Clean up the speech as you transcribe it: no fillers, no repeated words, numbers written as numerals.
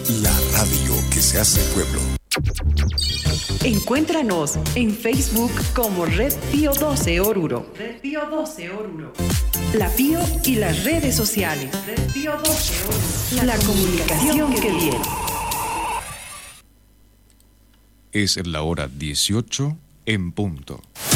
la radio que se hace pueblo. Encuéntranos en Facebook como Red Pío 12 Oruro. Red Pío 12 Oruro. La Pío y las redes sociales. Red Pío 12 Oruro. La comunicación que viene. Es la hora 18 en punto.